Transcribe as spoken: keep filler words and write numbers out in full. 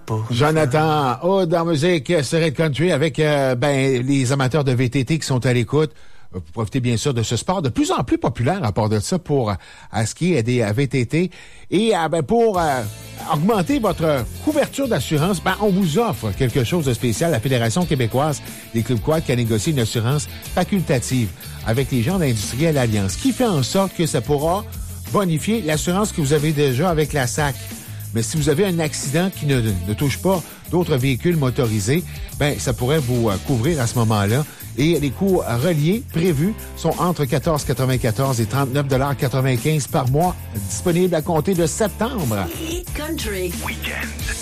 pas. Jonathan, oh, dans musique, c'est Red Country avec euh, ben les amateurs de V T T qui sont à l'écoute. Vous profitez bien sûr de ce sport de plus en plus populaire à part de ça pour euh, à skier des à V T T. Et euh, ben, pour euh, augmenter votre couverture d'assurance, ben, on vous offre quelque chose de spécial. La Fédération québécoise des clubs quad qui a négocié une assurance facultative avec les gens d'Industriel Alliance, qui fait en sorte que ça pourra bonifier l'assurance que vous avez déjà avec la S A C. Mais si vous avez un accident qui ne, ne touche pas d'autres véhicules motorisés, ben ça pourrait vous euh, couvrir à ce moment-là. Et les coûts reliés prévus sont entre quatorze quatre-vingt-quatorze et trente-neuf quatre-vingt-quinze par mois, disponibles à compter de septembre. Country. Weekend.